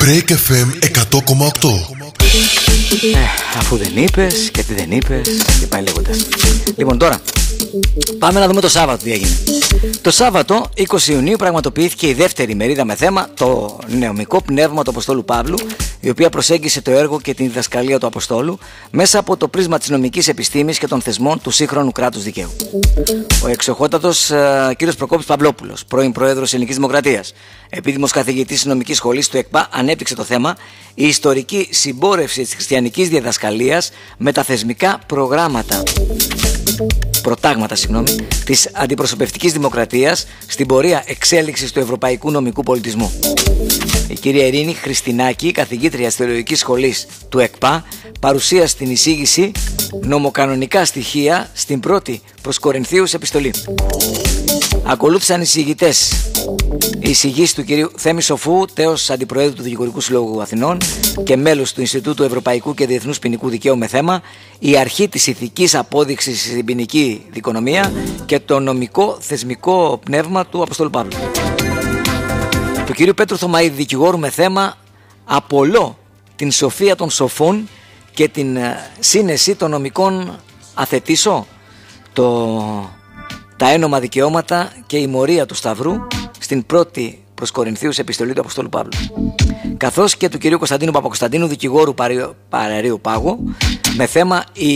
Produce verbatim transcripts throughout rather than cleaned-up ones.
Break εφ εμ εκατό κόμμα οκτώ. Ε, αφού δεν είπες και τι δεν είπες και πάει λέγοντας. Λοιπόν, τώρα πάμε να δούμε το Σάββατο τι έγινε. Το Σάββατο είκοσι Ιουνίου πραγματοποιήθηκε η δεύτερη μερίδα με θέμα το νεομικό πνεύμα του Αποστόλου Παύλου, η οποία προσέγγισε το έργο και την διδασκαλία του Αποστόλου μέσα από το πρίσμα της νομικής επιστήμης και των θεσμών του σύγχρονου κράτους δικαίου. Ο εξοχότατος ε, κ. Προκόπης Παυλόπουλος, πρώην Πρόεδρος Ελληνικής Δημοκρατίας, επίδημος καθηγητής της νομικής σχολής του ΕΚΠΑ, ανέπτυξε το θέμα η ιστορική συμπόρευση της χριστιανικής διδασκαλίας με τα θεσμικά προγράμματα. Προτάγματα συγγνώμη, της αντιπροσωπευτικής δημοκρατίας στην πορεία εξέλιξης του ευρωπαϊκού νομικού πολιτισμού. Η κυρία Ειρήνη Χριστινάκη, καθηγήτρια της Θεολογικής Σχολής του ΕΚΠΑ, παρουσίασε την εισήγηση νομοκανονικά στοιχεία στην πρώτη προς Κορινθίους επιστολή. Ακολούθησαν οι εισηγητές. Η εισηγήση του κυρίου Θέμη Σοφού, τέος αντιπροέδρου του Δικηγορικού Συλλόγου Αθηνών και μέλος του Ινστιτούτου Ευρωπαϊκού και Διεθνούς Ποινικού Δικαίου με θέμα η αρχή της ηθικής απόδειξης στην ποινική δικονομία και το νομικό θεσμικό πνεύμα του Αποστόλου Παύλου. Του κυρίου Πέτρου Θωμαίδη, δικηγόρου με θέμα απολώ την σοφία των σοφών και την σύνεση των νομικών αθετήσω, το, τα ένομα δικαιώματα και η μορία του Σταυρού στην πρώτη προς Κορινθίους επιστολή του Αποστόλου Παύλου, καθώς και του κυρίου Κωνσταντίνου Παπακοσταντίνου, δικηγόρου Παραρίου Πάγου, με θέμα η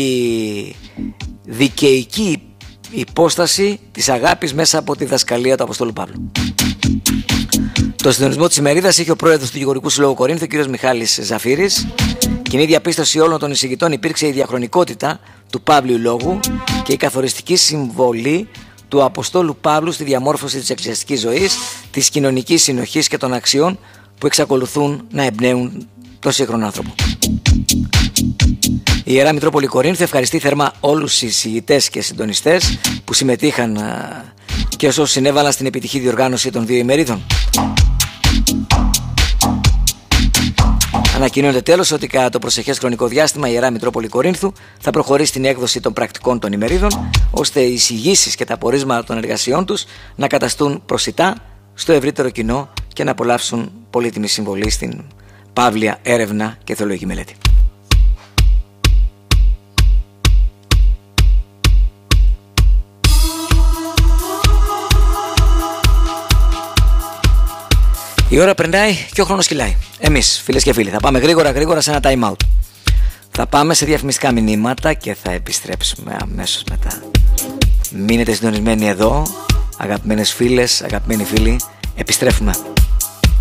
δικαιική υπόσταση της αγάπης μέσα από τη διδασκαλία του Αποστόλου Παύλου. Το συντονισμό της ημερίδας είχε ο πρόεδρος του Δικηγορικού Συλλόγου Κορίνθου, κ. Μιχάλης Ζαφύρης. Κοινή διαπίστωση όλων των εισηγητών υπήρξε η διαχρονικότητα του Παύλιου λόγου και η καθοριστική συμβολή του Αποστόλου Παύλου στη διαμόρφωση της εκκλησιαστικής ζωής, της κοινωνικής συνοχής και των αξιών που εξακολουθούν να εμπνέουν τον σύγχρονο άνθρωπο. Η Ιερά Μητρόπολη Κορίνθου ευχαριστεί θερμά όλους τους εισηγητές και συντονιστές που συμμετείχαν και όσους συνέβαλαν στην επιτυχή διοργάνωση των δύο ημερίδων. Ανακοινώνεται τέλος ότι κατά το προσεχές χρονικό διάστημα η Ιερά Μητρόπολη Κορίνθου θα προχωρήσει στην έκδοση των πρακτικών των ημερίδων, ώστε οι εισηγήσεις και τα πορίσματα των εργασιών τους να καταστούν προσιτά στο ευρύτερο κοινό και να απολαύσουν πολύτιμη συμβολή στην παύλια έρευνα και θεολογική μελέτη. Η ώρα περνάει και ο χρόνος κυλάει. Εμείς, φίλες και φίλοι, θα πάμε γρήγορα γρήγορα σε ένα time out. Θα πάμε σε διαφημιστικά μηνύματα και θα επιστρέψουμε αμέσως μετά. Μείνετε συντονισμένοι εδώ, αγαπημένες φίλες, αγαπημένοι φίλοι. Επιστρέφουμε.